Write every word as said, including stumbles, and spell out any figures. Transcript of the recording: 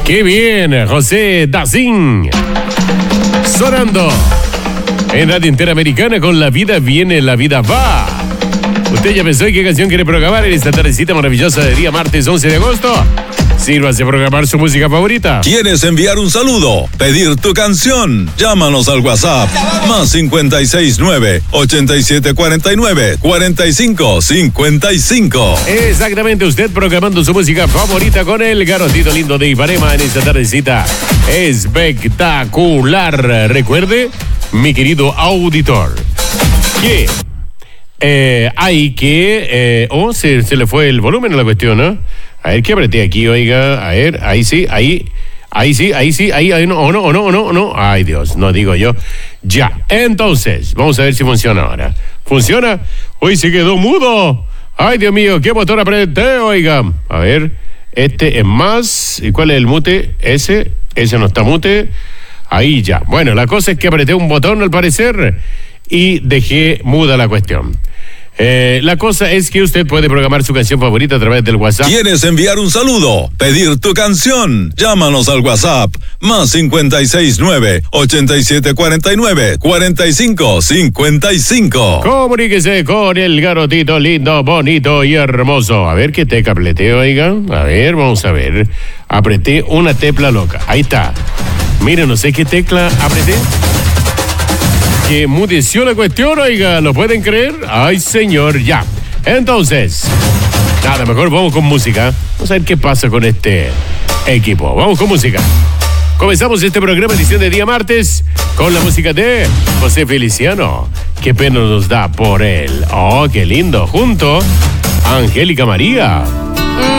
Qué bien, José Dacín. Sonando en Radio Interamericana con La Vida Viene, La Vida Va. ¿Usted ya pensó en qué canción quiere programar en esta tardecita maravillosa de día martes once de agosto? Sírvase a programar su música favorita. ¿Quieres enviar un saludo? ¿Pedir tu canción? Llámanos al WhatsApp más cincuenta y seis nueve, ochenta y siete cuarenta y nueve, cuarenta y cinco cincuenta y cinco. Exactamente, usted programando su música favorita con el garotito lindo de Ipanema en esta tardecita espectacular. Recuerde, mi querido auditor, que eh, hay que... Eh, oh, se, se le fue el volumen a la cuestión, ¿no? A ver, ¿qué apreté aquí, oiga? A ver, ahí sí, ahí, ahí sí, ahí sí, ahí, ahí no, o no, o no, o no, o no. Ay, Dios, no digo yo. Ya, entonces, vamos a ver si funciona ahora. ¿Funciona? Uy, se quedó mudo. Ay, Dios mío, ¿qué botón apreté, oiga? A ver, este es más. ¿Y cuál es el mute? Ese, ese no está mute. Ahí ya. Bueno, la cosa es que apreté un botón, al parecer, y dejé muda la cuestión. Eh, la cosa es que usted puede programar su canción favorita a través del WhatsApp. ¿Quieres enviar un saludo? ¿Pedir tu canción? Llámanos al WhatsApp más cincuenta y seis nueve, ochenta y siete cuarenta y nueve, cuarenta y cinco cincuenta y cinco. Comuníquese con el garotito lindo, bonito y hermoso. A ver qué tecla apreté, oigan. A ver, vamos a ver. Apreté una tecla loca. Ahí está. Miren, no sé qué tecla apreté. Que mudeció la cuestión, oiga, ¿lo pueden creer? Ay, señor, ya. Entonces, nada, mejor vamos con música. Vamos a ver qué pasa con este equipo. Vamos con música. Comenzamos este programa, edición de día martes, con la música de José Feliciano. Qué pena nos da por él. Oh, qué lindo. Junto a Angélica María.